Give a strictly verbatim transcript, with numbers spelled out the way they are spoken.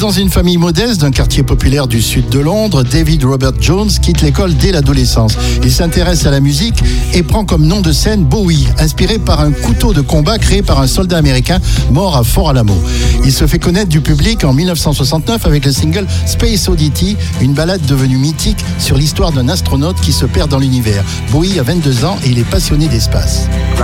dans une famille modeste d'un quartier populaire du sud de Londres, David Robert Jones quitte l'école dès l'adolescence. Il s'intéresse à la musique et prend comme nom de scène Bowie, inspiré par un couteau de combat créé par un soldat américain mort à Fort Alamo. Il se fait connaître du public en dix-neuf cent soixante-neuf avec le single Space Oddity, une ballade devenue mythique sur l'histoire d'un astronaute qui se perd dans l'univers. Bowie a vingt-deux ans et il est passionné d'espace.